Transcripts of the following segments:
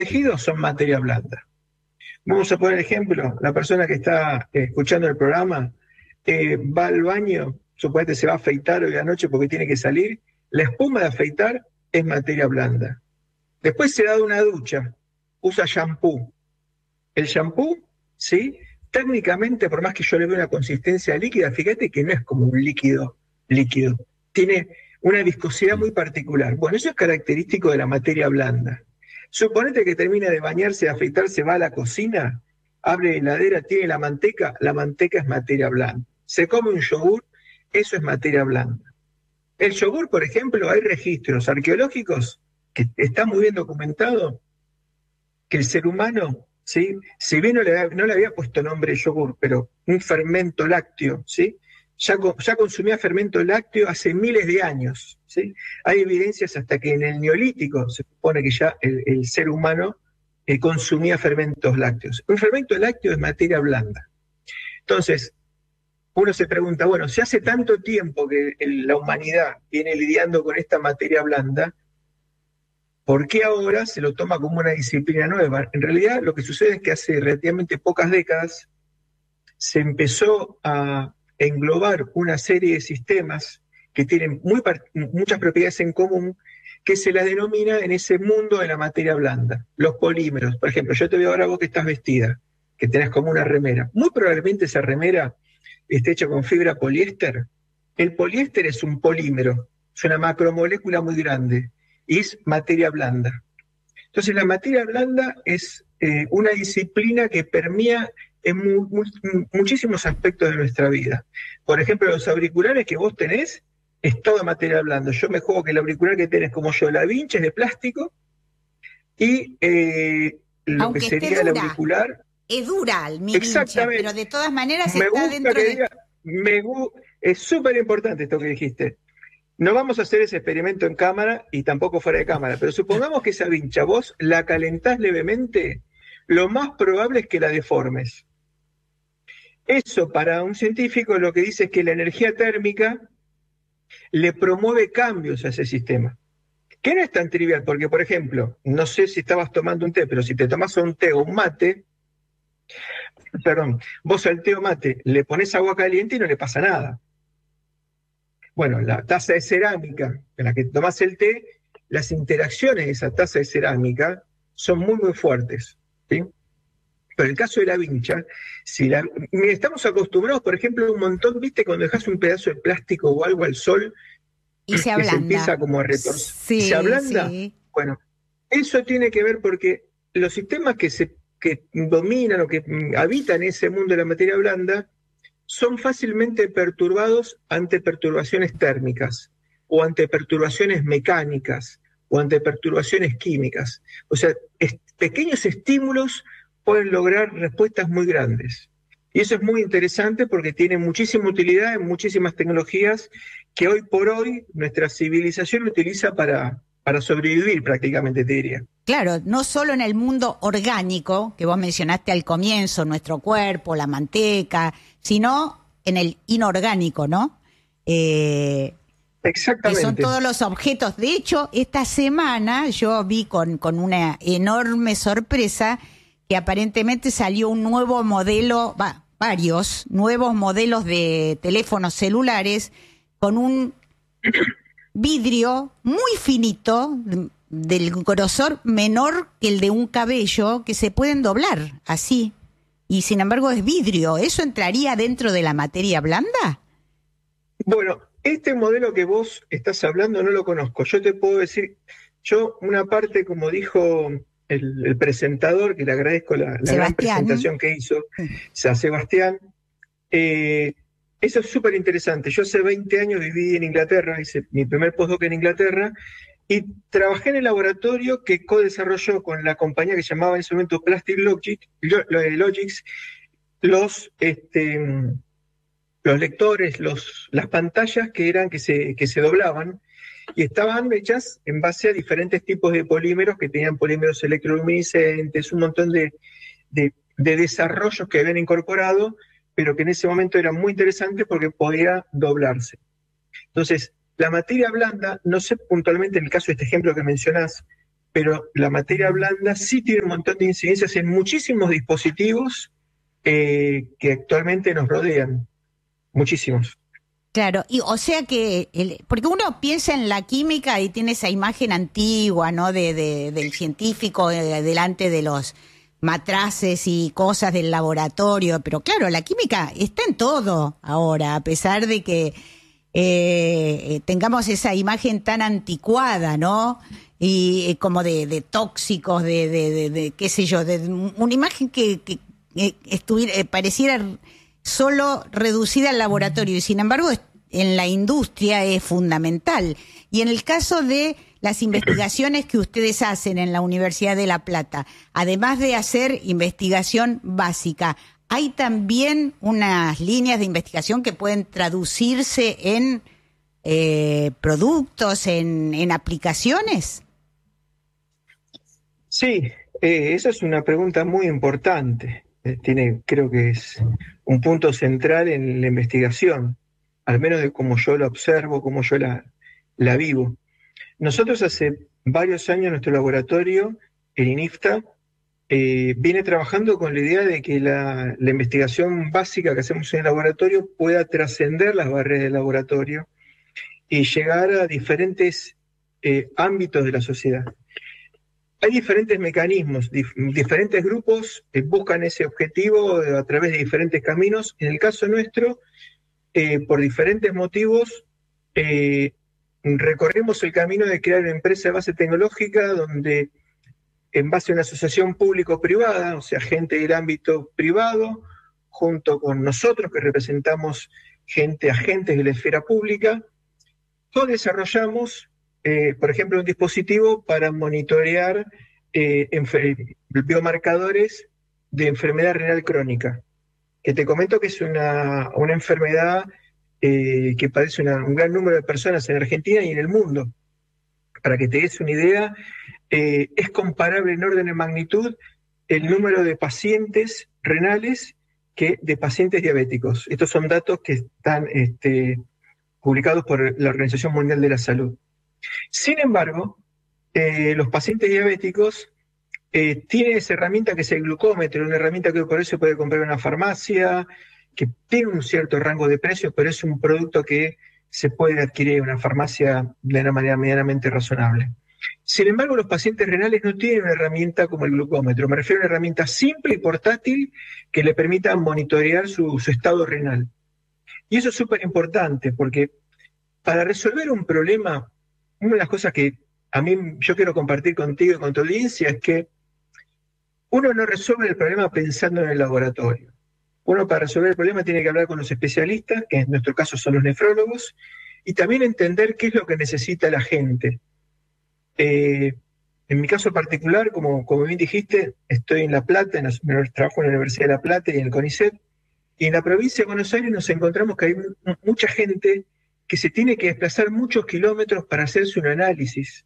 tejidos son materia blanda. Vamos a poner ejemplo, la persona que está escuchando el programa va al baño, supuestamente se va a afeitar hoy anoche porque tiene que salir, la espuma de afeitar es materia blanda. Después se da una ducha, usa shampoo. El shampoo, ¿sí? Técnicamente, por más que yo le vea una consistencia líquida, fíjate que no es como un líquido líquido, tiene una viscosidad muy particular. Bueno, eso es característico de la materia blanda. Suponete que termina de bañarse, de afeitarse, va a la cocina, abre la heladera, tiene la manteca es materia blanda. Se come un yogur, eso es materia blanda. El yogur, por ejemplo, hay registros arqueológicos que está muy bien documentado que el ser humano, ¿sí? Si bien no le había puesto nombre yogur, pero un fermento lácteo, ¿sí? Ya consumía fermento lácteo hace miles de años, ¿sí? Hay evidencias hasta que en el Neolítico se supone que ya el ser humano consumía fermentos lácteos. Un fermento lácteo es materia blanda. Entonces, uno se pregunta, bueno, si hace tanto tiempo que la humanidad viene lidiando con esta materia blanda, ¿por qué ahora se lo toma como una disciplina nueva? En realidad lo que sucede es que hace relativamente pocas décadas se empezó a englobar una serie de sistemas que tienen muchas propiedades en común, que se las denomina en ese mundo de la materia blanda, los polímeros. Por ejemplo, yo te veo ahora vos que estás vestida, que tenés como una remera. Muy probablemente esa remera esté hecha con fibra poliéster. El poliéster es un polímero, es una macromolécula muy grande y es materia blanda. Entonces la materia blanda es una disciplina que permea en muchísimos aspectos de nuestra vida. Por ejemplo, los auriculares que vos tenés es toda materia blanda. Yo me juego que el auricular que tenés como yo, la vincha es de plástico y lo que Aunque esté sería el dura, auricular... es dura mi vincha, Exactamente. pero de todas maneras Me está gusta dentro que de... diga, es súper importante esto que dijiste. No vamos a hacer ese experimento en cámara y tampoco fuera de cámara, pero supongamos que esa vincha vos la calentás levemente, lo más probable es que la deformes. Eso para un científico lo que dice es que la energía térmica le promueve cambios a ese sistema. Que no es tan trivial, porque por ejemplo, no sé si estabas tomando un té, pero si te tomas un té o un mate, perdón, vos al té o mate le pones agua caliente y no le pasa nada. Bueno, la taza de cerámica en la que tomás el té, las interacciones de esa taza de cerámica son muy, muy fuertes, ¿sí? Pero en el caso de la vincha, estamos acostumbrados, por ejemplo, a un montón, ¿viste? Cuando dejas un pedazo de plástico o algo al sol, Y se que se ablanda. empieza como a retorcer, y se Sí, ablanda. sí. Bueno, eso tiene que ver porque los sistemas que dominan o que habitan ese mundo de la materia blanda son fácilmente perturbados ante perturbaciones térmicas o ante perturbaciones mecánicas o ante perturbaciones químicas. O sea, pequeños estímulos pueden lograr respuestas muy grandes. Y eso es muy interesante porque tiene muchísima utilidad en muchísimas tecnologías que hoy por hoy nuestra civilización utiliza para sobrevivir prácticamente, te diría. Claro, no solo en el mundo orgánico, que vos mencionaste al comienzo, nuestro cuerpo, la manteca, sino en el inorgánico, ¿no? Que son Exactamente. todos los objetos. De hecho, esta semana yo vi con una enorme sorpresa que aparentemente salió un nuevo modelo, varios nuevos modelos de teléfonos celulares con un vidrio muy finito, del grosor menor que el de un cabello, que se pueden doblar así. Y sin embargo es vidrio. ¿Eso entraría dentro de la materia blanda? Bueno, este modelo que vos estás hablando no lo conozco. Yo te puedo decir, una parte, como dijo el presentador, que le agradezco la gran Sebastián. presentación que hizo, a Sebastián, eso es súper interesante. Yo hace 20 años viví en Inglaterra, hice mi primer postdoc en Inglaterra, y trabajé en el laboratorio que co-desarrolló con la compañía que se llamaba en ese momento Plastic Logics, los lectores, las pantallas que se doblaban y estaban hechas en base a diferentes tipos de polímeros que tenían polímeros electroluminiscentes, un montón de desarrollos que habían incorporado, pero que en ese momento eran muy interesantes porque podía doblarse. Entonces, la materia blanda, no sé puntualmente en el caso de este ejemplo que mencionás, pero la materia blanda sí tiene un montón de incidencias en muchísimos dispositivos que actualmente nos rodean, muchísimos. Claro, y o sea que, porque uno piensa en la química y tiene esa imagen antigua, ¿no? Del científico delante de los matraces y cosas del laboratorio, pero claro, la química está en todo ahora, a pesar de que tengamos esa imagen tan anticuada, ¿no? Y como de tóxicos, de qué sé yo, de una imagen que pareciera solo reducida al laboratorio y sin embargo en la industria es fundamental. Y en el caso de las investigaciones que ustedes hacen en la Universidad de La Plata, además de hacer investigación básica, ¿hay también unas líneas de investigación que pueden traducirse en productos, en aplicaciones? Sí, esa es una pregunta muy importante. Creo que es un punto central en la investigación, al menos de cómo yo la observo, cómo yo la vivo. Nosotros hace varios años nuestro laboratorio, el INIFTA, viene trabajando con la idea de que la investigación básica que hacemos en el laboratorio pueda trascender las barreras del laboratorio y llegar a diferentes ámbitos de la sociedad. Hay diferentes mecanismos, diferentes grupos buscan ese objetivo a través de diferentes caminos. En el caso nuestro, por diferentes motivos, recorremos el camino de crear una empresa de base tecnológica donde, en base a una asociación público-privada, o sea, gente del ámbito privado, junto con nosotros que representamos agentes de la esfera pública, desarrollamos, por ejemplo, un dispositivo para monitorear biomarcadores de enfermedad renal crónica, que te comento que es una enfermedad que padece un gran número de personas en Argentina y en el mundo. Para que te des una idea, es comparable en orden de magnitud el número de pacientes renales que de pacientes diabéticos. Estos son datos que están publicados por la Organización Mundial de la Salud. Sin embargo, los pacientes diabéticos tienen esa herramienta que es el glucómetro, una herramienta que por eso se puede comprar en una farmacia, que tiene un cierto rango de precios, pero es un producto que se puede adquirir en una farmacia de una manera medianamente razonable. Sin embargo, los pacientes renales no tienen una herramienta como el glucómetro. Me refiero a una herramienta simple y portátil que le permita monitorear su estado renal. Y eso es súper importante porque para resolver un problema, una de las cosas que yo quiero compartir contigo y con tu audiencia es que uno no resuelve el problema pensando en el laboratorio. Uno para resolver el problema tiene que hablar con los especialistas, que en nuestro caso son los nefrólogos, y también entender qué es lo que necesita la gente. En mi caso particular, como bien dijiste, estoy en La Plata, trabajo en la Universidad de La Plata y en el CONICET, y en la provincia de Buenos Aires nos encontramos que hay mucha gente que se tiene que desplazar muchos kilómetros para hacerse un análisis.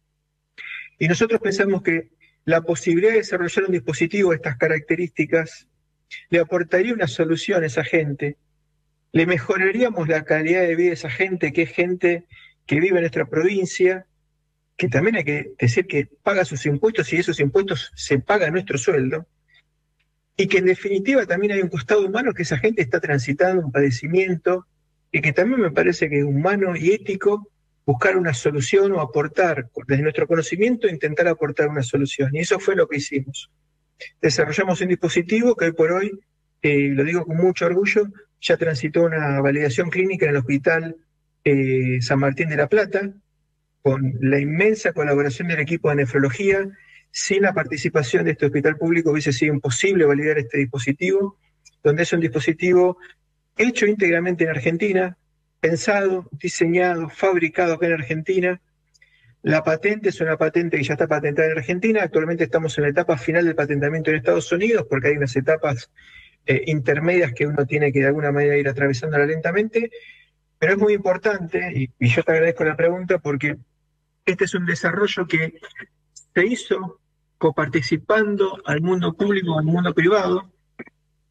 Y nosotros pensamos que la posibilidad de desarrollar un dispositivo de estas características le aportaría una solución a esa gente, le mejoraríamos la calidad de vida de esa gente, que es gente que vive en nuestra provincia, que también hay que decir que paga sus impuestos y esos impuestos se pagan nuestro sueldo, y que en definitiva también hay un costado humano que esa gente está transitando un padecimiento y que también me parece que es humano y ético buscar una solución o aportar, desde nuestro conocimiento, intentar aportar una solución. Y eso fue lo que hicimos. Desarrollamos un dispositivo que hoy por hoy, lo digo con mucho orgullo, ya transitó una validación clínica en el Hospital San Martín de la Plata, con la inmensa colaboración del equipo de nefrología. Sin la participación de este hospital público hubiese sido imposible validar este dispositivo, donde es un dispositivo hecho íntegramente en Argentina, pensado, diseñado, fabricado acá en Argentina. La patente es una patente que ya está patentada en Argentina. Actualmente estamos en la etapa final del patentamiento en Estados Unidos, porque hay unas etapas intermedias que uno tiene que de alguna manera ir atravesándola lentamente, pero es muy importante, y yo te agradezco la pregunta, porque este es un desarrollo que se hizo coparticipando al mundo público, al mundo privado,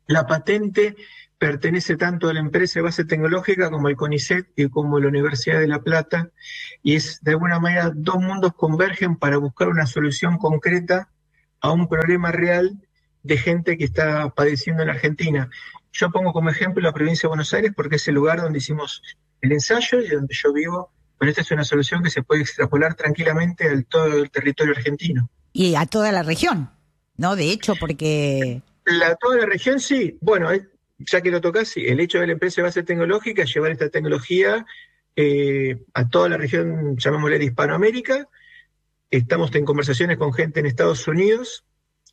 La patente pertenece tanto a la empresa de base tecnológica como al CONICET y como a la Universidad de La Plata, y es de alguna manera dos mundos convergen para buscar una solución concreta a un problema real de gente que está padeciendo en Argentina. Yo pongo como ejemplo la provincia de Buenos Aires porque es el lugar donde hicimos el ensayo y donde yo vivo, pero esta es una solución que se puede extrapolar tranquilamente al todo el territorio argentino. Y a toda la región, ¿no? De hecho, porque... Toda la región sí, bueno, ya que lo tocas, sí, el hecho de la empresa de base tecnológica es llevar esta tecnología a toda la región, llamémosle de Hispanoamérica. Estamos en conversaciones con gente en Estados Unidos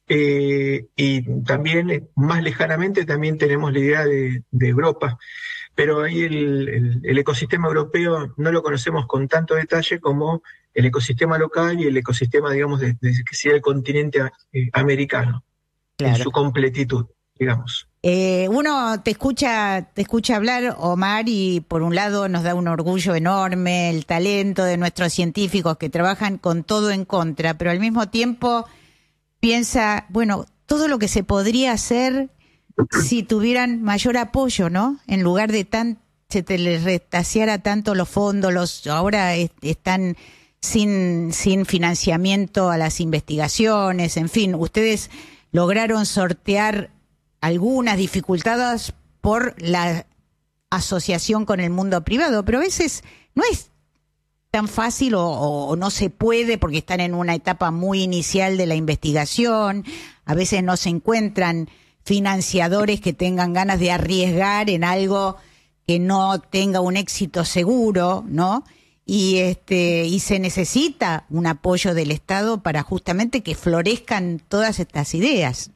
y también, más lejanamente, también tenemos la idea de Europa. Pero ahí el ecosistema europeo no lo conocemos con tanto detalle como el ecosistema local y el ecosistema, digamos, de que sea el continente americano. Claro. En su completitud, digamos. Uno te escucha hablar, Omar, y por un lado nos da un orgullo enorme el talento de nuestros científicos que trabajan con todo en contra, pero al mismo tiempo piensa, bueno, todo lo que se podría hacer si tuvieran mayor apoyo, ¿no? En lugar de se te les retaseara tanto los fondos, ahora están sin financiamiento a las investigaciones, en fin, ustedes lograron sortear algunas dificultades por la asociación con el mundo privado, pero a veces no es tan fácil o no se puede porque están en una etapa muy inicial de la investigación, a veces no se encuentran financiadores que tengan ganas de arriesgar en algo que no tenga un éxito seguro, ¿no? Y se necesita un apoyo del Estado para justamente que florezcan todas estas ideas.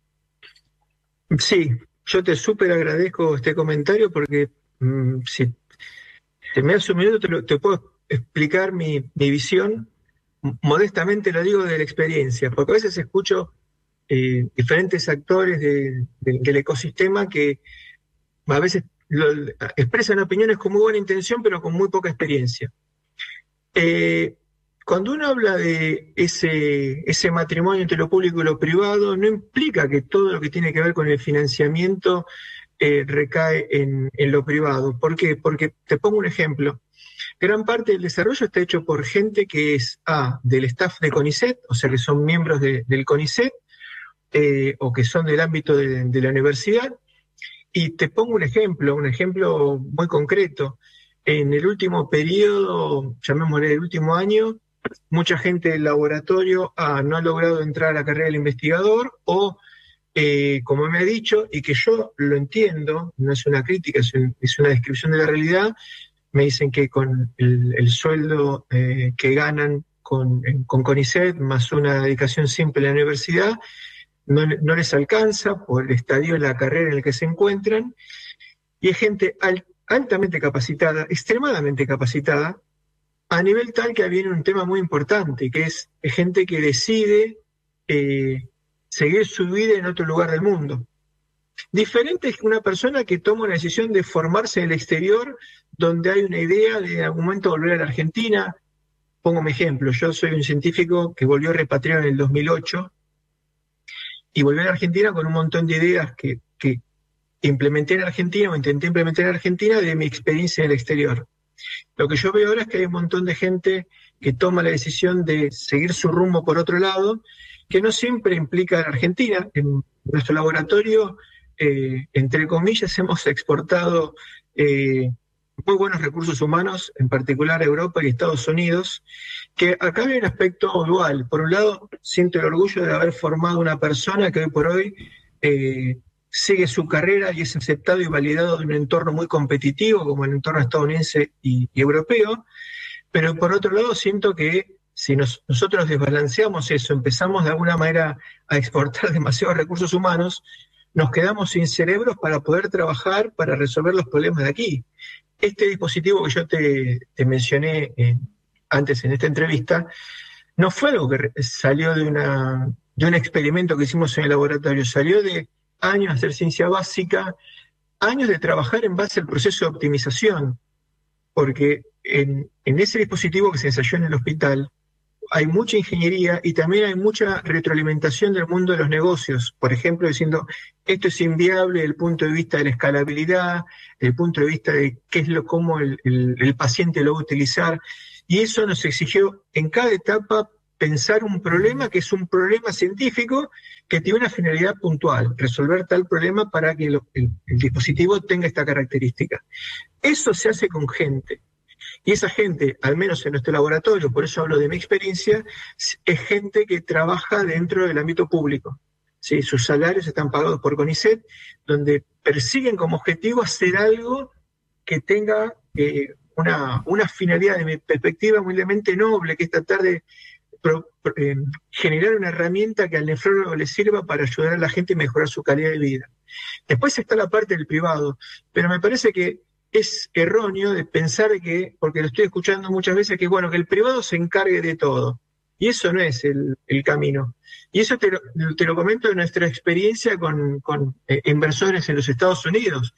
Sí, yo te súper agradezco este comentario porque si te me das un minuto te puedo explicar mi visión. Modestamente lo digo de la experiencia, porque a veces escucho diferentes actores del ecosistema que a veces expresan opiniones con muy buena intención pero con muy poca experiencia. Cuando uno habla de ese matrimonio entre lo público y lo privado, no implica que todo lo que tiene que ver con el financiamiento recae en lo privado. ¿Por qué? Porque te pongo un ejemplo. Gran parte del desarrollo está hecho por gente que es del staff de CONICET, o sea que son miembros del CONICET, o que son del ámbito de la universidad. Y te pongo un ejemplo muy concreto. En el último periodo, llamémosle el último año, mucha gente del laboratorio no ha logrado entrar a la carrera del investigador o, como me ha dicho, y que yo lo entiendo, no es una crítica, es una descripción de la realidad, me dicen que con el sueldo que ganan con CONICET, más una dedicación simple a la universidad, no les alcanza por el estadio de la carrera en el que se encuentran, y es gente altamente capacitada, extremadamente capacitada, a nivel tal que viene un tema muy importante, que es gente que decide seguir su vida en otro lugar del mundo. Diferente es una persona que toma una decisión de formarse en el exterior, donde hay una idea de en algún momento volver a la Argentina. Pongo mi ejemplo, yo soy un científico que volvió repatriado en el 2008 y volvió a la Argentina con un montón de ideas que implementé en Argentina o intenté implementar en Argentina de mi experiencia en el exterior. Lo que yo veo ahora es que hay un montón de gente que toma la decisión de seguir su rumbo por otro lado, que no siempre implica la Argentina. En nuestro laboratorio, entre comillas, hemos exportado muy buenos recursos humanos, en particular a Europa y Estados Unidos, que acá hay un aspecto dual. Por un lado, siento el orgullo de haber formado una persona que hoy por hoy sigue su carrera y es aceptado y validado en un entorno muy competitivo como el entorno estadounidense y europeo, pero por otro lado siento que si nosotros desbalanceamos eso, empezamos de alguna manera a exportar demasiados recursos humanos, nos quedamos sin cerebros para poder trabajar, para resolver los problemas de aquí. Este dispositivo que yo te mencioné antes en esta entrevista, no fue algo que salió de un experimento que hicimos en el laboratorio, salió de años de hacer ciencia básica, años de trabajar en base al proceso de optimización, porque en ese dispositivo que se ensayó en el hospital, hay mucha ingeniería y también hay mucha retroalimentación del mundo de los negocios. Por ejemplo, diciendo, esto es inviable desde el punto de vista de la escalabilidad, desde el punto de vista de cómo el paciente lo va a utilizar. Y eso nos exigió en cada etapa pensar un problema que es un problema científico que tiene una finalidad puntual, resolver tal problema para que el dispositivo tenga esta característica. Eso se hace con gente. Y esa gente, al menos en nuestro laboratorio, por eso hablo de mi experiencia, es gente que trabaja dentro del ámbito público. ¿Sí? Sus salarios están pagados por CONICET, donde persiguen como objetivo hacer algo que tenga una finalidad, de mi perspectiva, muy noble, que es tratar de generar una herramienta que al nefrólogo le sirva para ayudar a la gente a mejorar su calidad de vida. Después está la parte del privado, pero me parece que es erróneo de pensar que, porque lo estoy escuchando muchas veces, que bueno, que el privado se encargue de todo. Y eso no es el camino. Y eso te lo comento de nuestra experiencia con inversores en los Estados Unidos.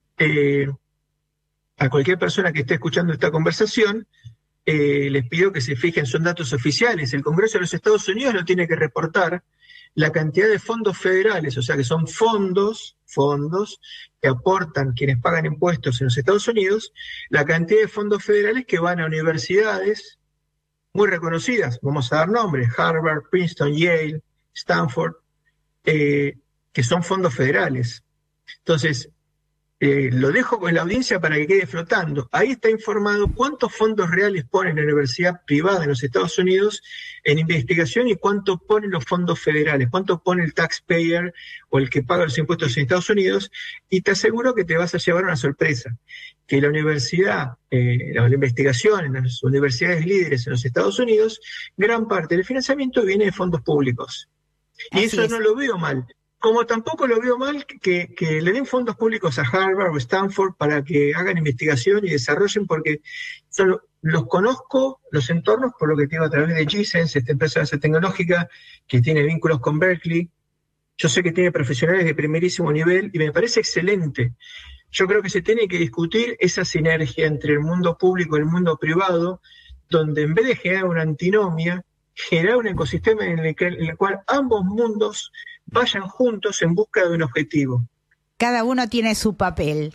A cualquier persona que esté escuchando esta conversación, les pido que se fijen, son datos oficiales. El Congreso de los Estados Unidos no tiene que reportar la cantidad de fondos federales, o sea que son fondos que aportan quienes pagan impuestos en los Estados Unidos, la cantidad de fondos federales que van a universidades muy reconocidas, vamos a dar nombres, Harvard, Princeton, Yale, Stanford, que son fondos federales. Entonces, lo dejo con la audiencia para que quede flotando. Ahí está informado cuántos fondos reales pone la universidad privada en los Estados Unidos en investigación y cuánto ponen los fondos federales, cuánto pone el taxpayer o el que paga los impuestos en Estados Unidos, y te aseguro que te vas a llevar una sorpresa, que la universidad, la investigación en las universidades líderes en los Estados Unidos, gran parte del financiamiento viene de fondos públicos. Y Así eso es. no lo veo mal. Como tampoco lo veo mal que le den fondos públicos a Harvard o Stanford para que hagan investigación y desarrollen, porque los conozco, los entornos, por lo que tengo a través de G-Sense, esta empresa de base tecnológica que tiene vínculos con Berkeley. Yo sé que tiene profesionales de primerísimo nivel y me parece excelente. Yo creo que se tiene que discutir esa sinergia entre el mundo público y el mundo privado, donde en vez de generar una antinomia, generar un ecosistema en el cual ambos mundos vayan juntos en busca de un objetivo. Cada uno tiene su papel,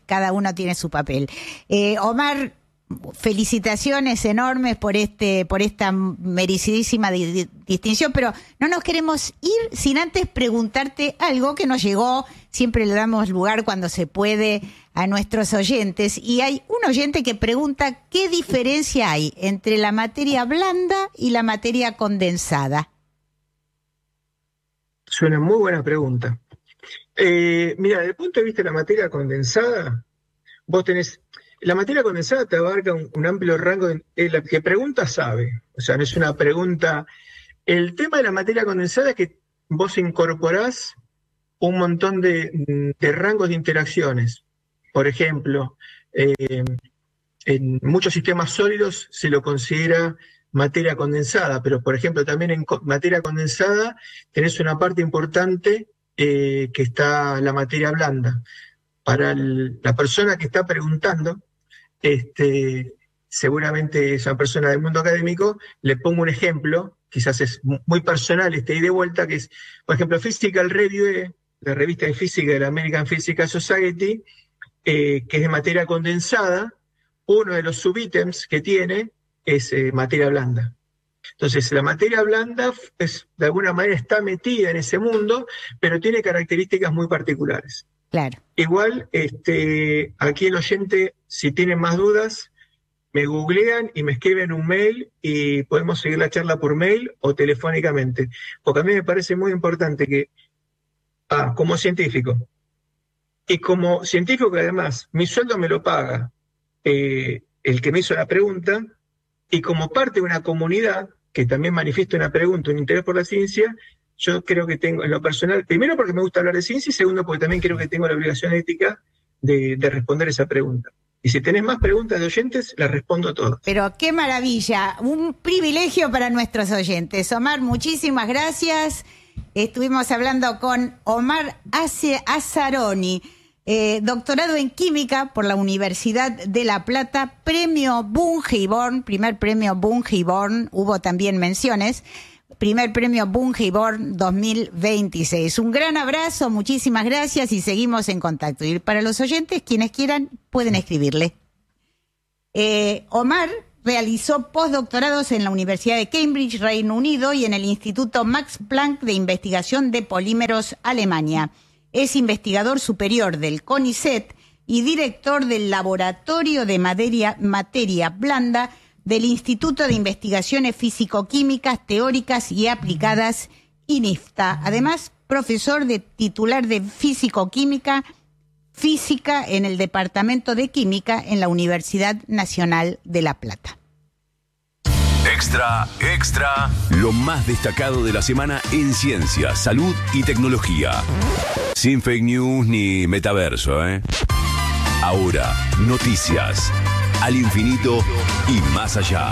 Omar, felicitaciones enormes por esta merecidísima distinción, pero no nos queremos ir sin antes preguntarte algo que nos llegó, siempre le damos lugar cuando se puede a nuestros oyentes, y hay un oyente que pregunta ¿qué diferencia hay entre la materia blanda y la materia condensada? Es una muy buena pregunta. Mira, desde el punto de vista de la materia condensada, vos tenés, la materia condensada te abarca un amplio rango, la que pregunta sabe, o sea, no es una pregunta. El tema de la materia condensada es que vos incorporás un montón de rangos de interacciones. Por ejemplo, en muchos sistemas sólidos se lo considera materia condensada, pero por ejemplo también en materia condensada tenés una parte importante que está la materia blanda. Para la persona que está preguntando, seguramente es una persona del mundo académico, le pongo un ejemplo, quizás es muy personal ida y de vuelta, que es, por ejemplo, Physical Review, la revista de física de la American Physical Society, que es de materia condensada. Uno de los subítems que tiene es materia blanda. Entonces, la materia blanda de alguna manera está metida en ese mundo, pero tiene características muy particulares. Claro. Igual, aquí el oyente, si tienen más dudas, me googlean y me escriben un mail y podemos seguir la charla por mail o telefónicamente. Porque a mí me parece muy importante que, como científico, y como científico que además mi sueldo me lo paga el que me hizo la pregunta, y como parte de una comunidad que también manifiesta una pregunta, un interés por la ciencia, yo creo que tengo, en lo personal, primero porque me gusta hablar de ciencia y segundo porque también creo que tengo la obligación ética de responder esa pregunta. Y si tenés más preguntas de oyentes, las respondo todas. Pero qué maravilla, un privilegio para nuestros oyentes. Omar, muchísimas gracias. Estuvimos hablando con Omar Azzaroni, Doctorado en Química por la Universidad de La Plata, premio Bunge y Born, primer premio Bunge y Born, hubo también menciones, primer premio Bunge y Born 2026. Un gran abrazo, muchísimas gracias y seguimos en contacto. Y para los oyentes, quienes quieran, pueden escribirle. Omar realizó postdoctorados en la Universidad de Cambridge, Reino Unido, y en el Instituto Max Planck de Investigación de Polímeros, Alemania. Es investigador superior del CONICET y director del Laboratorio de Materia Blanda del Instituto de Investigaciones Físico-Químicas Teóricas y Aplicadas, INIFTA. Además, profesor titular de Física en el Departamento de Química en la Universidad Nacional de La Plata. Extra, extra. Lo más destacado de la semana en ciencia, salud y tecnología. Sin fake news ni metaverso, ¿eh? Ahora, noticias. Al infinito y más allá.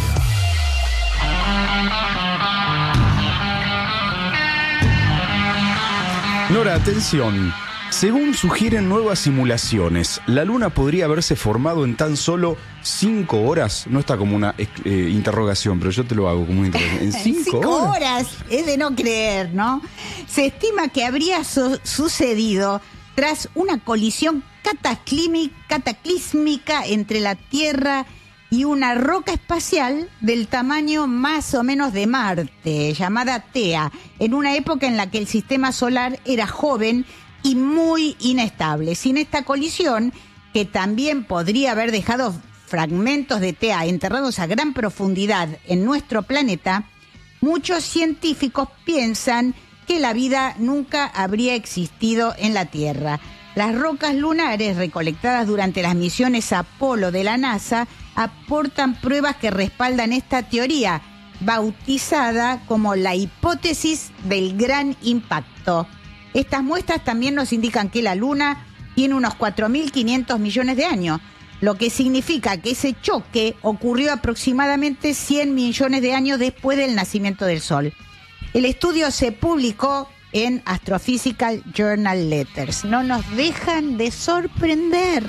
Nora, atención. Según sugieren nuevas simulaciones, la Luna podría haberse formado en tan solo 5 horas. No está como una interrogación, pero yo te lo hago como una interrogación. ¿En 5 horas? Es de no creer, ¿no? Se estima que habría sucedido tras una colisión cataclísmica entre la Tierra y una roca espacial del tamaño más o menos de Marte, llamada Tea, en una época en la que el sistema solar era joven y muy inestable. Sin esta colisión, que también podría haber dejado fragmentos de Tea enterrados a gran profundidad en nuestro planeta, muchos científicos piensan que la vida nunca habría existido en la Tierra. Las rocas lunares recolectadas durante las misiones Apolo de la NASA aportan pruebas que respaldan esta teoría, bautizada como la hipótesis del gran impacto. Estas muestras también nos indican que la Luna tiene unos 4.500 millones de años, lo que significa que ese choque ocurrió aproximadamente 100 millones de años después del nacimiento del Sol. El estudio se publicó en Astrophysical Journal Letters. No nos dejan de sorprender.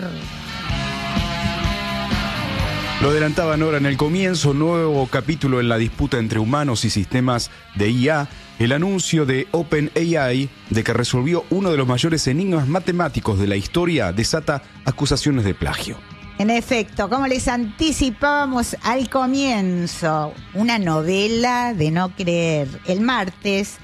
Lo adelantaban ahora en el comienzo, nuevo capítulo en la disputa entre humanos y sistemas de IA, el anuncio de OpenAI de que resolvió uno de los mayores enigmas matemáticos de la historia desata acusaciones de plagio. En efecto, como les anticipábamos al comienzo, una novela de no creer. El martes,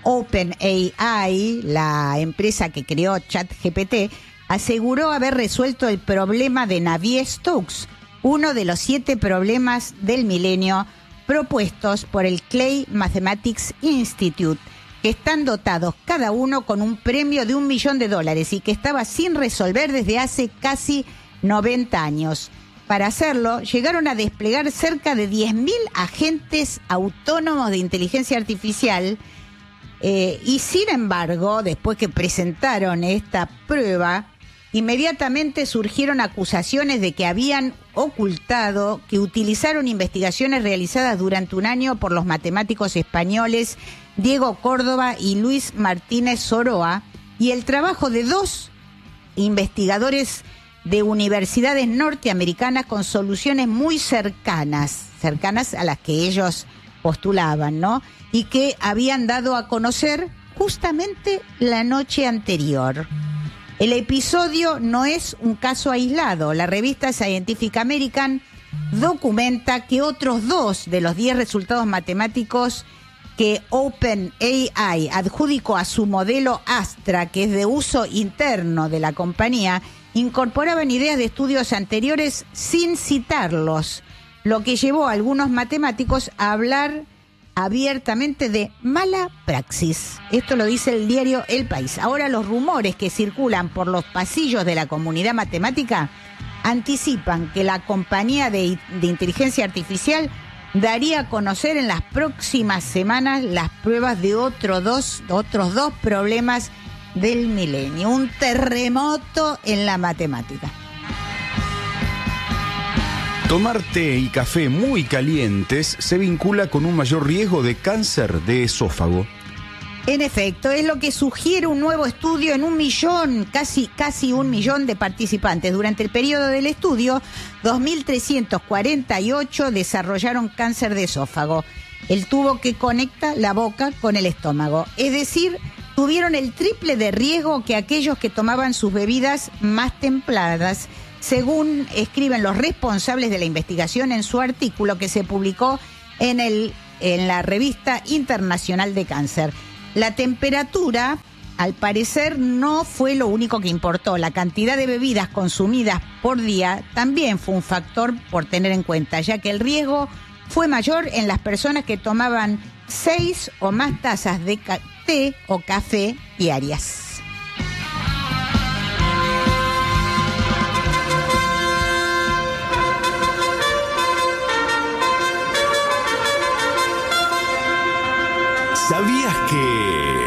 OpenAI, la empresa que creó ChatGPT, aseguró haber resuelto el problema de Navier-Stokes, uno de los 7 problemas del milenio propuestos por el Clay Mathematics Institute, que están dotados cada uno con un premio de $1 millón y que estaba sin resolver desde hace casi 90 años. Para hacerlo, llegaron a desplegar cerca de 10.000 agentes autónomos de inteligencia artificial y sin embargo, después que presentaron esta prueba, inmediatamente surgieron acusaciones de que habían ocultado, que utilizaron investigaciones realizadas durante un año por los matemáticos españoles Diego Córdoba y Luis Martínez Soroa, y el trabajo de 2 investigadores de universidades norteamericanas con soluciones muy cercanas a las que ellos postulaban, ¿no? Y que habían dado a conocer justamente la noche anterior. El episodio no es un caso aislado. La revista Scientific American documenta que otros 2 de los 10 resultados matemáticos que OpenAI adjudicó a su modelo Astra, que es de uso interno de la compañía, incorporaban ideas de estudios anteriores sin citarlos, lo que llevó a algunos matemáticos a hablar abiertamente de mala praxis. Esto lo dice el diario El País. Ahora los rumores que circulan por los pasillos de la comunidad matemática anticipan que la compañía de inteligencia artificial daría a conocer en las próximas semanas las pruebas de otros dos problemas del milenio. Un terremoto en la matemática. Tomar té y café muy calientes se vincula con un mayor riesgo de cáncer de esófago. En efecto, es lo que sugiere un nuevo estudio en 1 millón, casi 1 millón de participantes. Durante el periodo del estudio, 2.348 desarrollaron cáncer de esófago, el tubo que conecta la boca con el estómago. Es decir, tuvieron el triple de riesgo que aquellos que tomaban sus bebidas más templadas, según escriben los responsables de la investigación en su artículo que se publicó en la revista Internacional de Cáncer. La temperatura, al parecer, no fue lo único que importó. La cantidad de bebidas consumidas por día también fue un factor por tener en cuenta, ya que el riesgo fue mayor en las personas que tomaban 6 o más tazas de té o café diarias. ¿Sabías que...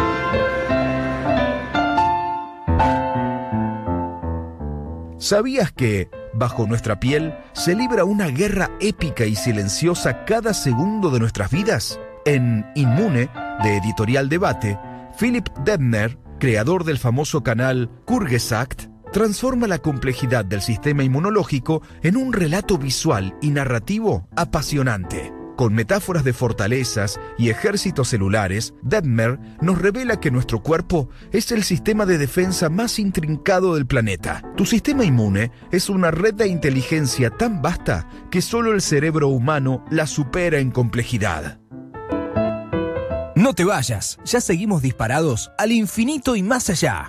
¿Sabías que, bajo nuestra piel, se libra una guerra épica y silenciosa cada segundo de nuestras vidas? En Inmune, de Editorial Debate, Philipp Dettmer, creador del famoso canal Kurgesagt, transforma la complejidad del sistema inmunológico en un relato visual y narrativo apasionante. Con metáforas de fortalezas y ejércitos celulares, Dettmer nos revela que nuestro cuerpo es el sistema de defensa más intrincado del planeta. Tu sistema inmune es una red de inteligencia tan vasta que solo el cerebro humano la supera en complejidad. No te vayas, ya seguimos disparados al infinito y más allá.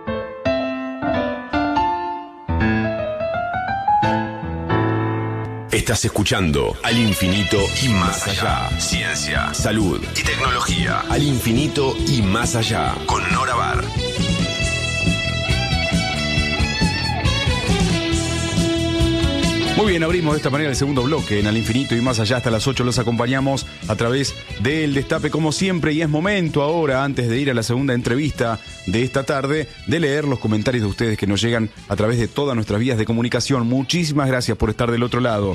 Estás escuchando Al Infinito y Más Allá. Ciencia, salud y tecnología. Al Infinito y Más Allá. Con Nora Bar. Muy bien, abrimos de esta manera el segundo bloque en Al Infinito y Más Allá. Hasta las 8 los acompañamos a través del Destape como siempre. Y es momento ahora, antes de ir a la segunda entrevista de esta tarde, de leer los comentarios de ustedes que nos llegan a través de todas nuestras vías de comunicación. Muchísimas gracias por estar del otro lado.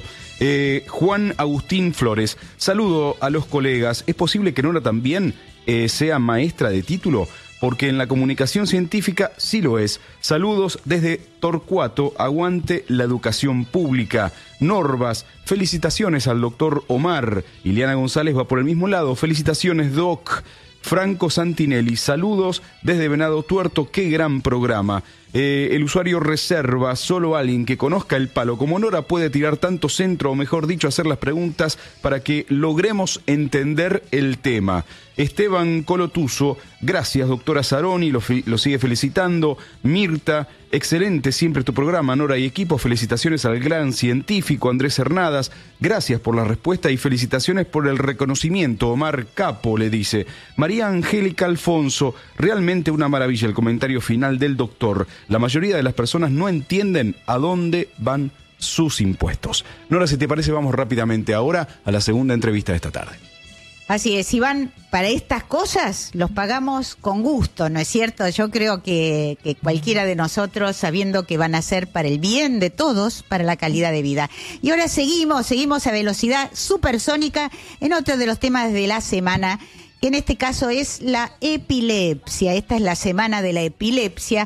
Juan Agustín Flores, saludo a los colegas. ¿Es posible que Nora también sea maestra de título? Porque en la comunicación científica sí lo es. Saludos desde Torcuato, aguante la educación pública. Norbas, felicitaciones al doctor Omar. Ileana González va por el mismo lado. Felicitaciones, Doc. Franco Santinelli, saludos desde Venado Tuerto, qué gran programa. El usuario reserva, solo alguien que conozca el palo como Nora puede tirar tanto centro, o mejor dicho, hacer las preguntas para que logremos entender el tema. Esteban Colotuso, gracias doctora Saroni, lo sigue felicitando. Mirta, excelente siempre tu programa, Nora y equipo, felicitaciones al gran científico Andrés Hernadas, gracias por la respuesta y felicitaciones por el reconocimiento, Omar Capo le dice. María Angélica Alfonso, realmente una maravilla el comentario final del doctor. La mayoría de las personas no entienden a dónde van sus impuestos. Nora, si te parece, vamos rápidamente ahora a la segunda entrevista de esta tarde. Así es, si van para estas cosas, los pagamos con gusto, ¿no es cierto? Yo creo que cualquiera de nosotros, sabiendo que van a ser para el bien de todos, para la calidad de vida. Y ahora seguimos a velocidad supersónica en otro de los temas de la semana, que en este caso es la epilepsia. Esta es la semana de la epilepsia,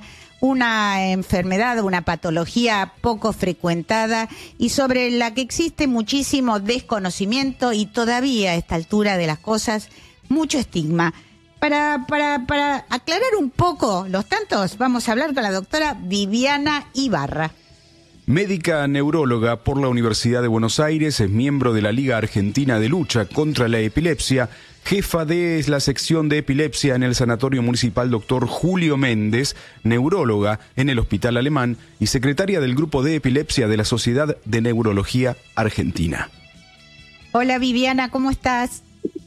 una enfermedad, una patología poco frecuentada y sobre la que existe muchísimo desconocimiento y todavía a esta altura de las cosas mucho estigma. Para aclarar un poco los tantos, vamos a hablar con la doctora Viviana Ibarra. Médica neuróloga por la Universidad de Buenos Aires, es miembro de la Liga Argentina de Lucha contra la Epilepsia, jefa de la sección de epilepsia en el Sanatorio Municipal Dr. Julio Méndez, neuróloga en el Hospital Alemán y secretaria del Grupo de Epilepsia de la Sociedad de Neurología Argentina. Hola Viviana, ¿cómo estás?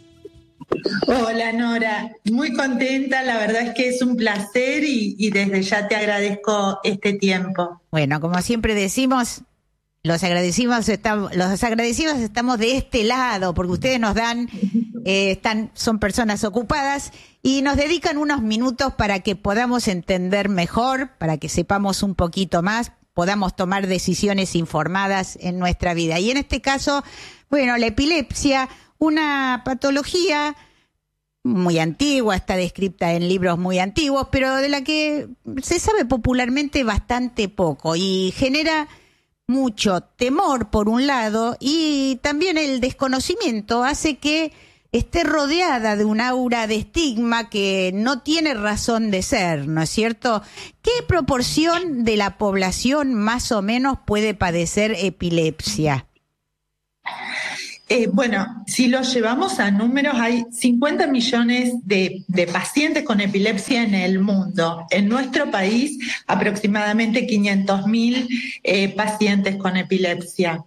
Hola Nora, muy contenta, la verdad es que es un placer y desde ya te agradezco este tiempo. Bueno, como siempre decimos, los agradecidos estamos de este lado, porque ustedes nos dan, son personas ocupadas y nos dedican unos minutos para que podamos entender mejor, para que sepamos un poquito más, podamos tomar decisiones informadas en nuestra vida. Y en este caso, bueno, la epilepsia, una patología muy antigua, está descrita en libros muy antiguos, pero de la que se sabe popularmente bastante poco y genera mucho temor por un lado, y también el desconocimiento hace que esté rodeada de un aura de estigma que no tiene razón de ser, ¿no es cierto? ¿Qué proporción de la población más o menos puede padecer epilepsia? Bueno, si lo llevamos a números, hay 50 millones de pacientes con epilepsia en el mundo. En nuestro país, aproximadamente 500.000 pacientes con epilepsia.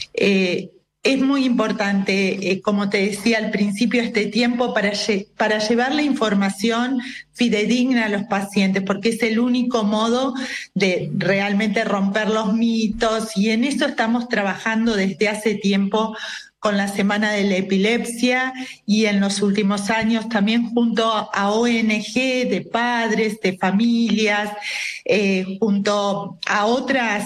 Es muy importante, como te decía al principio, este tiempo para llevar la información fidedigna a los pacientes, porque es el único modo de realmente romper los mitos, y en eso estamos trabajando desde hace tiempo con la Semana de la Epilepsia, y en los últimos años también junto a ONG de padres, de familias, junto a otras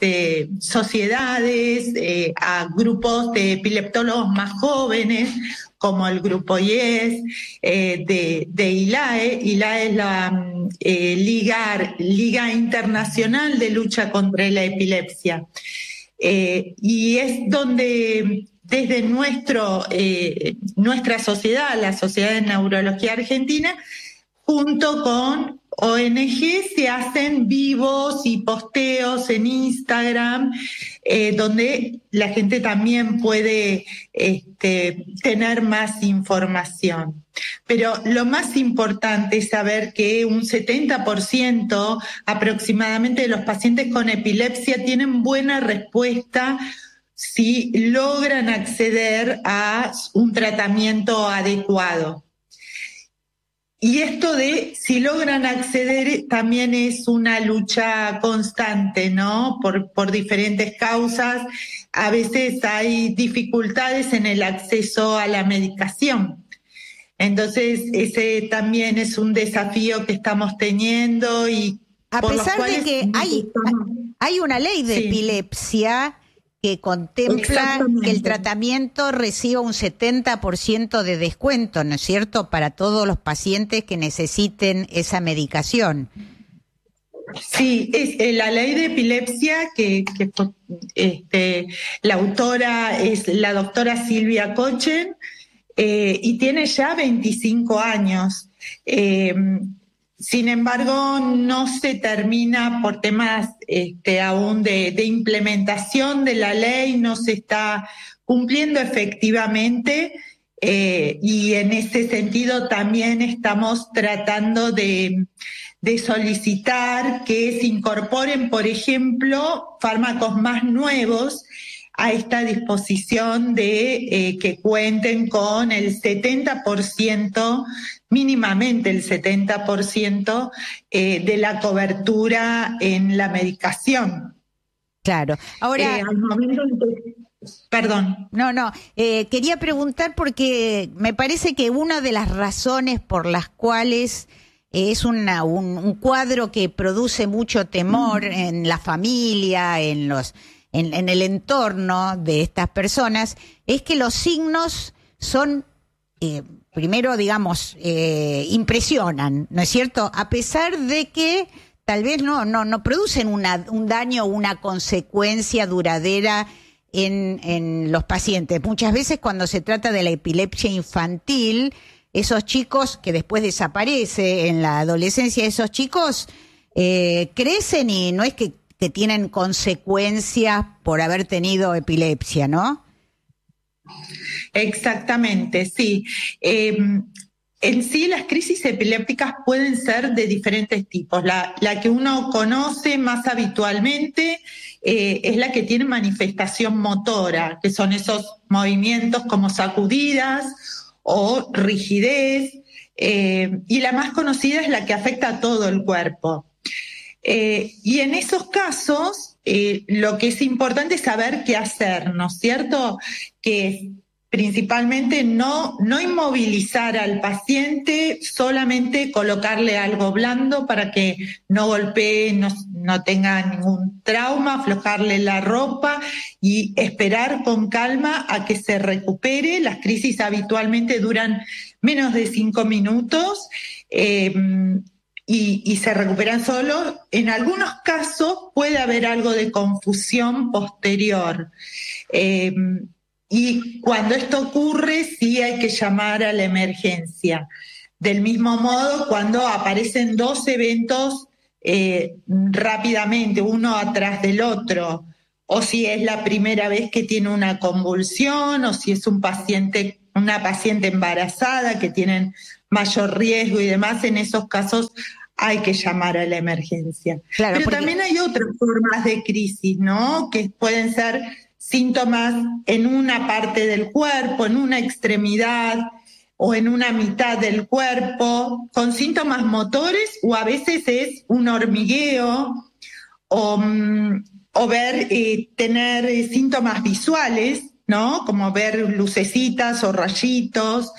sociedades, a grupos de epileptólogos más jóvenes, como el grupo IES, de ILAE. ILAE es la Liga Internacional de Lucha contra la Epilepsia. Y es donde desde nuestra sociedad, la Sociedad de Neurología Argentina, junto con ONG, se hacen vivos y posteos en Instagram, donde la gente también puede tener más información. Pero lo más importante es saber que un 70% aproximadamente de los pacientes con epilepsia tienen buena respuesta si logran acceder a un tratamiento adecuado. Y esto de si logran acceder también es una lucha constante, ¿no? Por diferentes causas. A veces hay dificultades en el acceso a la medicación. Entonces, ese también es un desafío que estamos teniendo. Y a pesar de que hay una ley de epilepsia que contempla que el tratamiento reciba un 70% de descuento, ¿no es cierto?, para todos los pacientes que necesiten esa medicación. Sí, es la ley de epilepsia que la autora es la doctora Silvia Kochen, y tiene ya 25 años. Sin embargo, no se termina por temas aún de implementación de la ley, no se está cumpliendo efectivamente, y en ese sentido también estamos tratando de solicitar que se incorporen, por ejemplo, fármacos más nuevos a esta disposición de que cuenten con el 70%, mínimamente el 70% de la cobertura en la medicación. Claro. Ahora, al momento perdón. No, quería preguntar porque me parece que una de las razones por las cuales es un cuadro que produce mucho temor en la familia, en el entorno de estas personas, es que los signos son, primero, digamos, impresionan, ¿no es cierto? A pesar de que tal vez no producen un daño o una consecuencia duradera en los pacientes. Muchas veces cuando se trata de la epilepsia infantil, esos chicos que después desaparece en la adolescencia, esos chicos crecen y no es que tienen consecuencias por haber tenido epilepsia, ¿no? Exactamente, sí. En sí, las crisis epilépticas pueden ser de diferentes tipos. La que uno conoce más habitualmente es la que tiene manifestación motora, que son esos movimientos como sacudidas o rigidez, y la más conocida es la que afecta a todo el cuerpo. Y en esos casos, lo que es importante es saber qué hacer, ¿no es cierto? Que principalmente no inmovilizar al paciente, solamente colocarle algo blando para que no golpee, no tenga ningún trauma, aflojarle la ropa y esperar con calma a que se recupere. Las crisis habitualmente duran menos de 5 minutos y se recuperan solos. En algunos casos puede haber algo de confusión posterior. Y cuando esto ocurre, sí hay que llamar a la emergencia. Del mismo modo, cuando aparecen 2 eventos rápidamente, uno atrás del otro, o si es la primera vez que tiene una convulsión, o si es una paciente embarazada que tienen mayor riesgo y demás, en esos casos hay que llamar a la emergencia. Claro, pero también hay otras formas de crisis, ¿no? Que pueden ser síntomas en una parte del cuerpo, en una extremidad o en una mitad del cuerpo, con síntomas motores, o a veces es un hormigueo o tener síntomas visuales, ¿no? Como ver lucecitas o rayitos.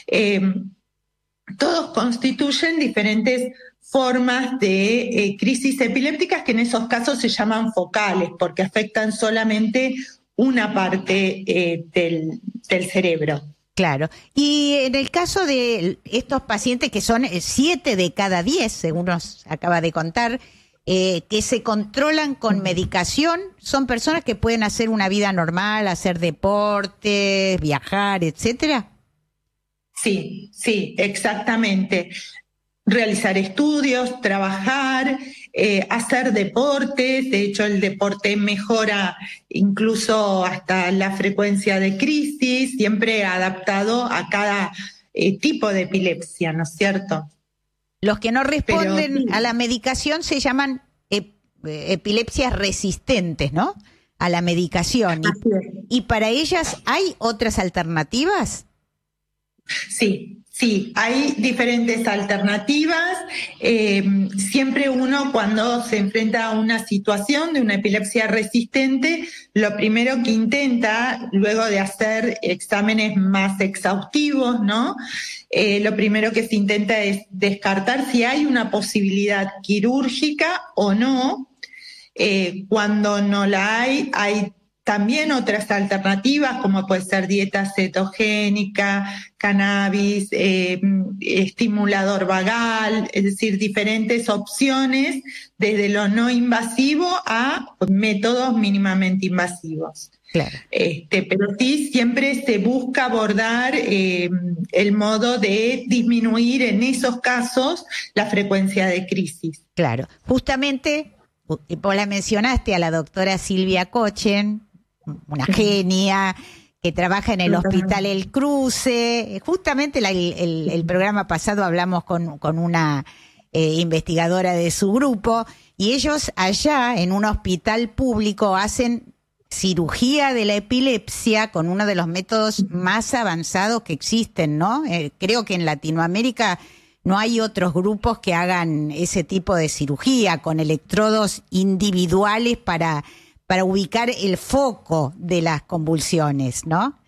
Todos constituyen diferentes formas de crisis epilépticas que en esos casos se llaman focales, porque afectan solamente una parte del cerebro. Claro. Y en el caso de estos pacientes, que son 7 de cada 10, según nos acaba de contar, que se controlan con medicación, son personas que pueden hacer una vida normal, hacer deportes, viajar, etcétera. Sí, exactamente. Realizar estudios, trabajar, hacer deportes. De hecho, el deporte mejora incluso hasta la frecuencia de crisis, siempre adaptado a cada tipo de epilepsia, ¿no es cierto? Los que no responden a la medicación se llaman epilepsias resistentes, ¿no? A la medicación. ¿Y para ellas hay otras alternativas? Sí, hay diferentes alternativas. Siempre uno, cuando se enfrenta a una situación de una epilepsia resistente, lo primero que intenta, luego de hacer exámenes más exhaustivos, ¿no? Lo primero que se intenta es descartar si hay una posibilidad quirúrgica o no. Cuando no la hay también otras alternativas, como puede ser dieta cetogénica, cannabis, estimulador vagal, es decir, diferentes opciones desde lo no invasivo a métodos mínimamente invasivos. Claro. Pero sí, siempre se busca abordar el modo de disminuir en esos casos la frecuencia de crisis. Claro. Justamente, vos la mencionaste a la doctora Silvia Cochen, una genia que trabaja en el Hospital El Cruce. Justamente el programa pasado hablamos con una investigadora de su grupo, y ellos allá en un hospital público hacen cirugía de la epilepsia con uno de los métodos más avanzados que existen, ¿no? Creo que en Latinoamérica no hay otros grupos que hagan ese tipo de cirugía con electrodos individuales para ubicar el foco de las convulsiones, ¿no?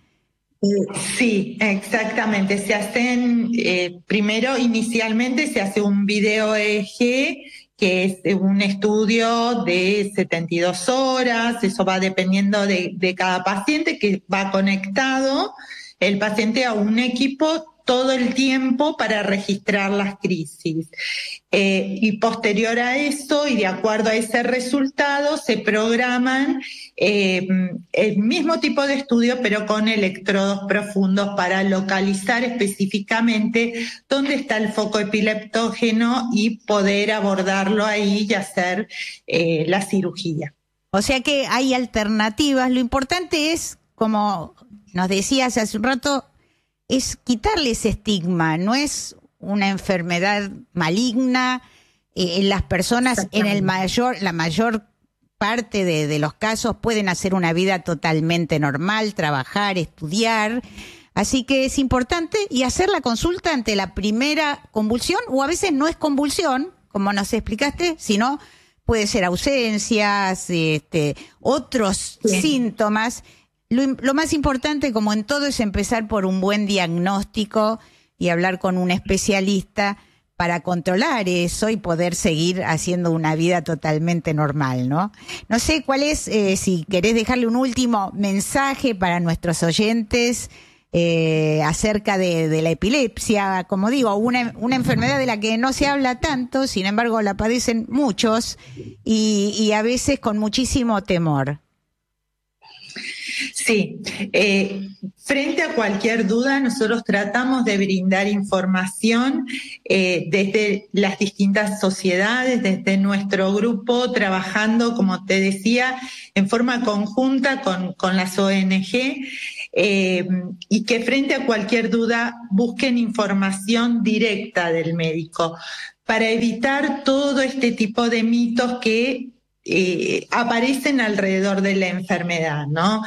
Sí, exactamente. Se hacen, primero, inicialmente se hace un video EEG, que es un estudio de 72 horas, eso va dependiendo de cada paciente, que va conectado el paciente a un equipo todo el tiempo para registrar las crisis. Y posterior a eso, y de acuerdo a ese resultado, se programan el mismo tipo de estudio, pero con electrodos profundos para localizar específicamente dónde está el foco epileptógeno y poder abordarlo ahí y hacer la cirugía. O sea que hay alternativas. Lo importante es, como nos decías hace un rato, es quitarle ese estigma. No es una enfermedad maligna. Las personas la mayor parte de los casos pueden hacer una vida totalmente normal, trabajar, estudiar. Así que es importante y hacer la consulta ante la primera convulsión, o a veces no es convulsión, como nos explicaste, sino puede ser ausencias, otros síntomas. lo más importante, como en todo, es empezar por un buen diagnóstico y hablar con un especialista para controlar eso y poder seguir haciendo una vida totalmente normal, ¿no? No sé cuál es, si querés dejarle un último mensaje para nuestros oyentes acerca de la epilepsia, como digo, una enfermedad de la que no se habla tanto, sin embargo la padecen muchos y a veces con muchísimo temor. Sí, frente a cualquier duda, nosotros tratamos de brindar información desde las distintas sociedades, desde nuestro grupo, trabajando, como te decía, en forma conjunta con las ONG, y que frente a cualquier duda busquen información directa del médico para evitar todo este tipo de mitos que aparecen alrededor de la enfermedad, ¿no?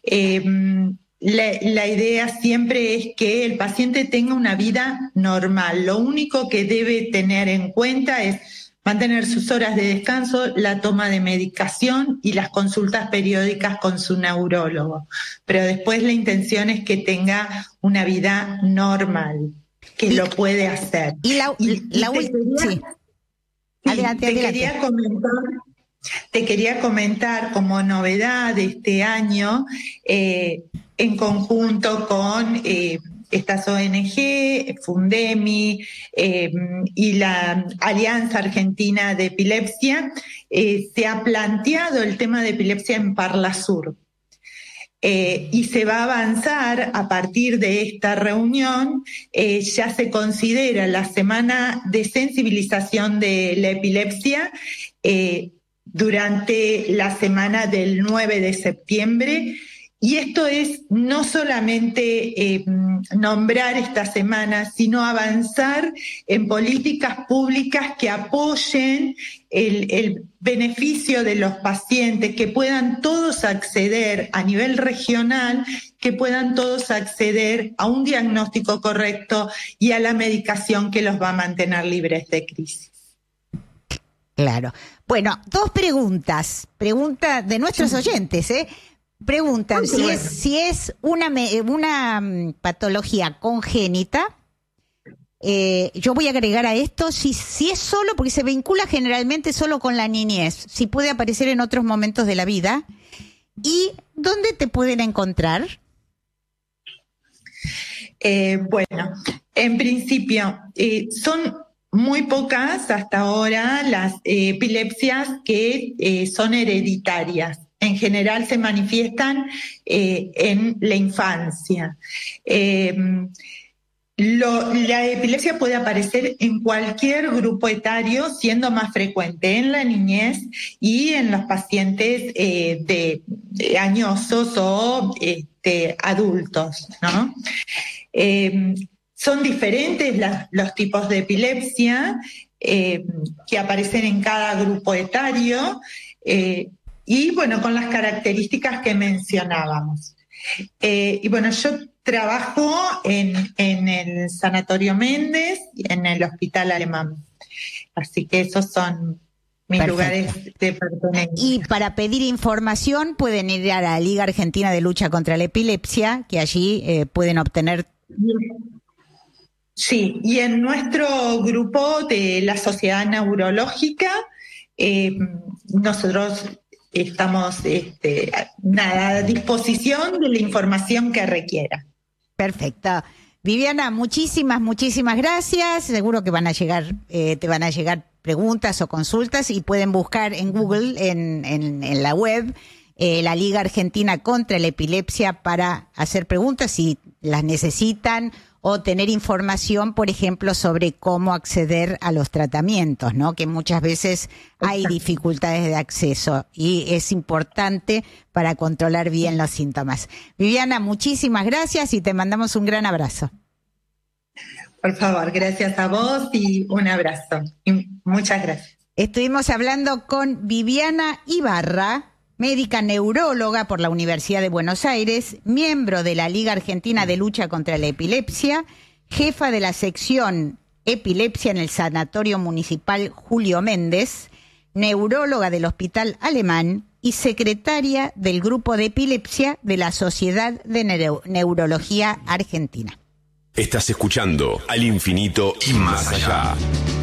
La idea siempre es que el paciente tenga una vida normal. Lo único que debe tener en cuenta es mantener sus horas de descanso, la toma de medicación y las consultas periódicas con su neurólogo. Pero después la intención es que tenga una vida normal, que lo puede hacer. Te quería comentar como novedad de este año, en conjunto con estas ONG, Fundemi y la Alianza Argentina de Epilepsia, se ha planteado el tema de epilepsia en Parlasur. Y se va a avanzar a partir de esta reunión. Ya se considera la semana de sensibilización de la epilepsia durante la semana del 9 de septiembre. Y esto es no solamente nombrar esta semana, sino avanzar en políticas públicas que apoyen el beneficio de los pacientes, que puedan todos acceder a nivel regional, que puedan todos acceder a un diagnóstico correcto y a la medicación que los va a mantener libres de crisis. Claro. Bueno, dos preguntas. Pregunta de nuestros oyentes, Preguntan si es una patología congénita. Yo voy a agregar a esto si es solo, porque se vincula generalmente solo con la niñez, si puede aparecer en otros momentos de la vida. ¿Y dónde te pueden encontrar? Bueno, en principio son muy pocas hasta ahora las epilepsias que son hereditarias. En general se manifiestan en la infancia. La epilepsia puede aparecer en cualquier grupo etario, siendo más frecuente en la niñez y en los pacientes de añosos o adultos, ¿no? Son diferentes los tipos de epilepsia que aparecen en cada grupo etario. Y bueno, con las características que mencionábamos. Y bueno, yo trabajo en el Sanatorio Méndez y en el Hospital Alemán. Así que esos son mis Perfecto. lugares de pertenencia. Y para pedir información pueden ir a la Liga Argentina de Lucha contra la Epilepsia, que allí pueden obtener. Sí, y en nuestro grupo de la Sociedad Neurológica, nosotros estamos a disposición de la información que requiera. Perfecto. Viviana, muchísimas gracias. Seguro que te van a llegar preguntas o consultas y pueden buscar en Google, en la web, la Liga Argentina contra la Epilepsia para hacer preguntas si las necesitan o tener información, por ejemplo, sobre cómo acceder a los tratamientos, ¿no? Que muchas veces hay dificultades de acceso y es importante para controlar bien los síntomas. Viviana, muchísimas gracias y te mandamos un gran abrazo. Por favor, gracias a vos y un abrazo. Y muchas gracias. Estuvimos hablando con Viviana Ibarra, médica neuróloga por la Universidad de Buenos Aires, miembro de la Liga Argentina de Lucha contra la Epilepsia, jefa de la sección Epilepsia en el Sanatorio Municipal Julio Méndez, neuróloga del Hospital Alemán y secretaria del Grupo de Epilepsia de la Sociedad de Neurología Argentina. Estás escuchando Al Infinito y Más Allá.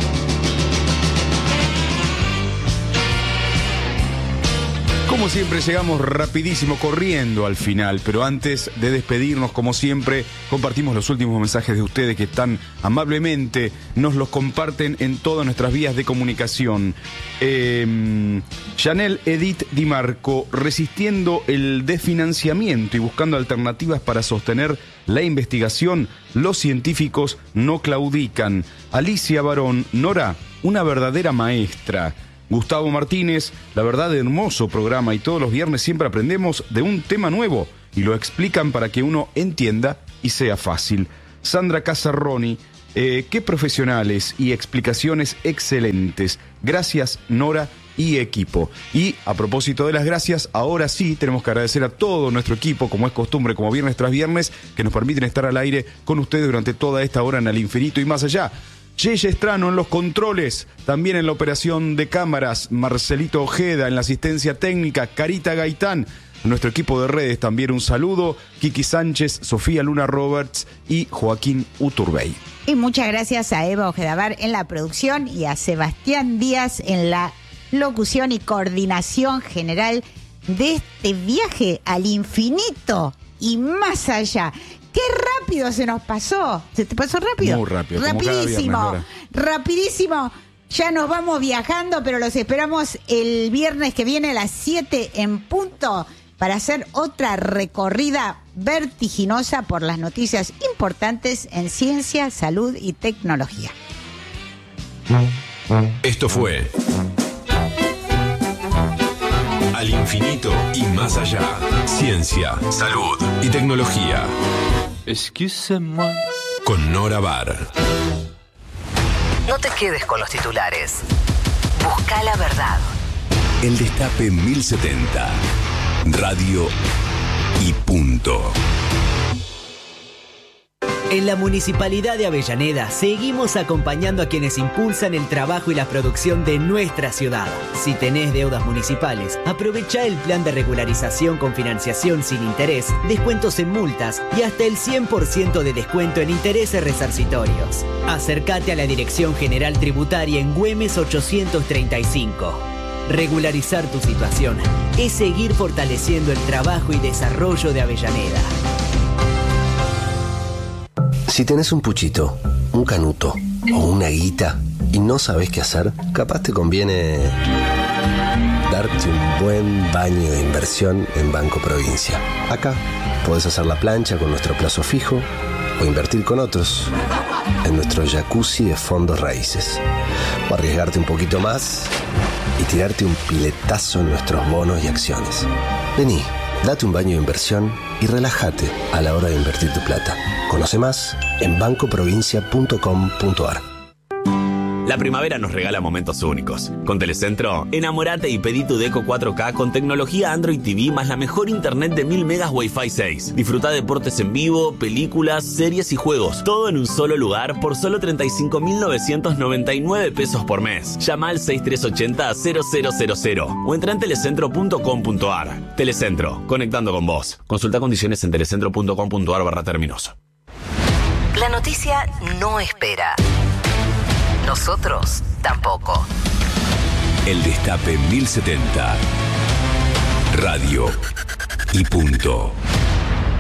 Como siempre llegamos rapidísimo, corriendo al final, pero antes de despedirnos, como siempre, compartimos los últimos mensajes de ustedes que tan amablemente nos los comparten en todas nuestras vías de comunicación. Janelle Edith Di Marco, resistiendo el desfinanciamiento y buscando alternativas para sostener la investigación, los científicos no claudican. Alicia Barón, Nora, una verdadera maestra. Gustavo Martínez, la verdad, hermoso programa y todos los viernes siempre aprendemos de un tema nuevo y lo explican para que uno entienda y sea fácil. Sandra Casarroni, qué profesionales y explicaciones excelentes. Gracias, Nora y equipo. Y a propósito de las gracias, ahora sí tenemos que agradecer a todo nuestro equipo, como es costumbre, como viernes tras viernes, que nos permiten estar al aire con ustedes durante toda esta hora en Al Infinito y Más Allá. Yeye Estrano en los controles, también en la operación de cámaras, Marcelito Ojeda en la asistencia técnica, Carita Gaitán, nuestro equipo de redes también un saludo, Kiki Sánchez, Sofía Luna Roberts y Joaquín Uturbey. Y muchas gracias a Eva Ojedabar en la producción y a Sebastián Díaz en la locución y coordinación general de este viaje al infinito y más allá. ¡Qué rápido se nos pasó! ¿Se te pasó rápido? Muy rápido. Rapidísimo. Rapidísimo. Ya nos vamos viajando, pero los esperamos el viernes que viene a las 7 en punto para hacer otra recorrida vertiginosa por las noticias importantes en ciencia, salud y tecnología. Esto fue Al Infinito y Más Allá. Ciencia, salud y tecnología. Excusez-moi. Con Nora Bar. No te quedes con los titulares. Busca la verdad. El Destape 1070. Radio y punto. En la Municipalidad de Avellaneda seguimos acompañando a quienes impulsan el trabajo y la producción de nuestra ciudad. Si tenés deudas municipales, aprovecha el plan de regularización con financiación sin interés, descuentos en multas y hasta el 100% de descuento en intereses resarcitorios. Acércate a la Dirección General Tributaria en Güemes 835. Regularizar tu situación es seguir fortaleciendo el trabajo y desarrollo de Avellaneda. Si tenés un puchito, un canuto o una guita y no sabés qué hacer, capaz te conviene darte un buen baño de inversión en Banco Provincia. Acá podés hacer la plancha con nuestro plazo fijo o invertir con otros en nuestro jacuzzi de fondos raíces. O arriesgarte un poquito más y tirarte un piletazo en nuestros bonos y acciones. Vení, date un baño de inversión y relájate a la hora de invertir tu plata. Conoce más en bancoprovincia.com.ar. La primavera nos regala momentos únicos. Con Telecentro, enamorate y pedí tu Deco 4K con tecnología Android TV más la mejor internet de 1000 megas Wi-Fi 6. Disfruta deportes en vivo, películas, series y juegos. Todo en un solo lugar por solo 35.999 pesos por mes. Llama al 6380-0000 o entra en telecentro.com.ar. Telecentro, conectando con vos. Consulta condiciones en telecentro.com.ar/términos. La noticia no espera. Nosotros tampoco. El Destape 1070. Radio y punto.